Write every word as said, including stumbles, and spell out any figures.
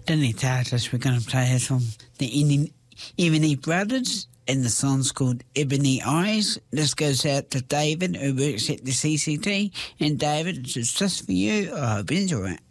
Danny Tartas, we're going to play a song, the Ebony Brothers, and the song's called Ebony Eyes. This goes out to David, who works at the C C T. And David, it's just for you. I hope you enjoy it.